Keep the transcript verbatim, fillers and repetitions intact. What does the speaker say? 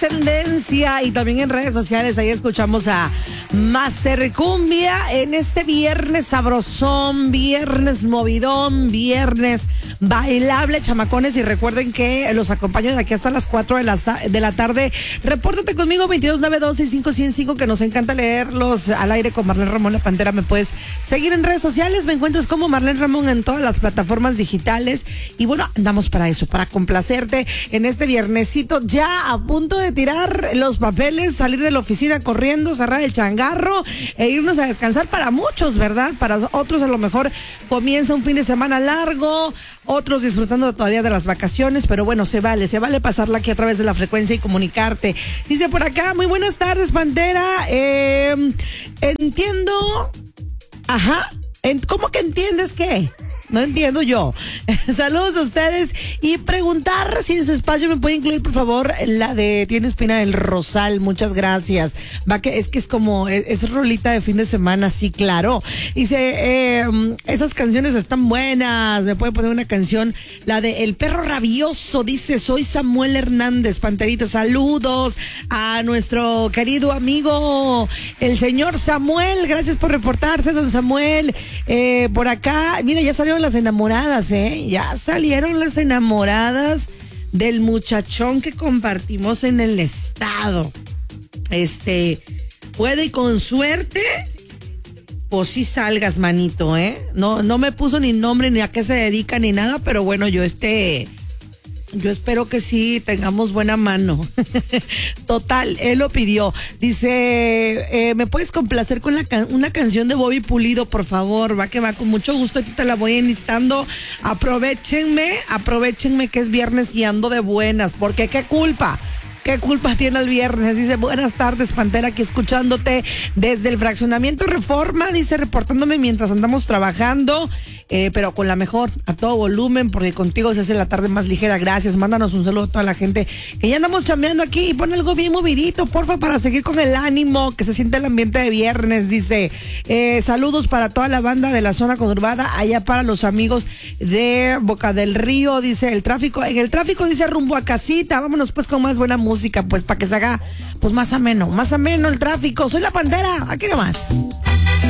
tendencia y también en redes sociales. Ahí escuchamos a Master Cumbia en este viernes sabrosón, viernes movidón, viernes bailable, chamacones. Y recuerden que los acompaño de aquí hasta las cuatro de la, de la tarde. Repórtate conmigo veintidós noventa y dos sesenta y cinco ciento cinco, que nos encanta leerlos al aire con Marlene Ramón La Pantera. Me puedes seguir en redes sociales, me encuentras como Marlene Ramón en todas las plataformas digitales. Y bueno, andamos para eso, para complacerte en este viernesito, ya a punto de tirar los papeles, salir de la oficina corriendo, cerrar el changarro e irnos a descansar para muchos, ¿verdad? Para otros a lo mejor comienza un fin de semana largo, otros disfrutando todavía de las vacaciones, pero bueno, se vale, se vale pasarla aquí a través de la frecuencia y comunicarte. Dice por acá, muy buenas tardes, Pantera, eh, entiendo, ajá, ¿cómo que entiendes qué? No entiendo yo. Saludos a ustedes y preguntar si en su espacio me puede incluir, por favor, la de Tiene Espina del Rosal. Muchas gracias. Va que es que es como, es, es rolita de fin de semana, sí, claro. Dice, eh, esas canciones están buenas. Me puede poner una canción, la de El Perro Rabioso. Dice, soy Samuel Hernández, Panterita. Saludos a nuestro querido amigo, el señor Samuel. Gracias por reportarse, don Samuel. Eh, por acá, mira, ya salieron las enamoradas, ¿eh? Ya salieron las enamoradas del muchachón que compartimos en el estado. Este, puede y con suerte, pues sí salgas, manito, ¿eh? No, no me puso ni nombre, ni a qué se dedica, ni nada, pero bueno, yo este... Yo espero que sí tengamos buena mano. Total, él lo pidió. Dice, eh, ¿me puedes complacer con la can- una canción de Bobby Pulido, por favor? Va que va, con mucho gusto. Aquí te la voy enlistando. Aprovechenme, aprovechenme que es viernes y ando de buenas. Porque qué culpa. ¿Qué culpa tiene el viernes? Dice, buenas tardes, Pantera, aquí escuchándote desde el fraccionamiento Reforma, dice, reportándome mientras andamos trabajando, eh, pero con la mejor, a todo volumen, porque contigo se hace la tarde más ligera. Gracias, mándanos un saludo a toda la gente que ya andamos chambeando aquí, y pon algo bien movidito, porfa, para seguir con el ánimo, que se siente el ambiente de viernes. Dice, eh, saludos para toda la banda de la zona conurbada, allá para los amigos de Boca del Río. Dice, el tráfico, en el tráfico, dice, rumbo a casita. Vámonos pues con más buena música. música, pues para que se haga pues más ameno, más ameno el tráfico. Soy La Pantera, aquí nomás.